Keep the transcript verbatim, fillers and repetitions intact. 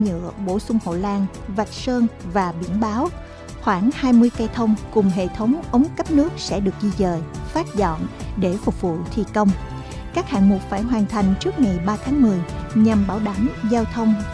nhựa bổ sung hộ lan, vạch sơn và biển báo. Khoảng hai mươi cây thông cùng hệ thống ống cấp nước sẽ được di dời, phát dọn để phục vụ thi công. Các hạng mục phải hoàn thành trước ngày ba tháng mười nhằm bảo đảm giao thông